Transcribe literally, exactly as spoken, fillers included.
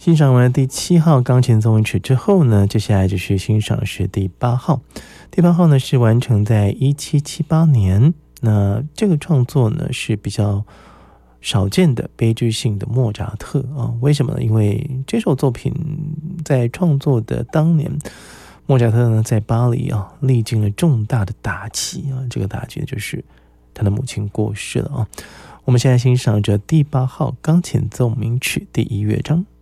欣赏完第七号钢琴奏鸣曲之后呢，接下来就是欣赏是第八号。第八号呢是完成在一七七八年，那这个创作呢是比较少见的悲剧性的莫扎特啊。为什么呢？因为这首作品在创作的当年，莫扎特呢在巴黎啊历经了重大的打击啊，这个打击就是他的母亲过世了啊。我们现在欣赏着第八号钢琴奏鸣曲第一乐章。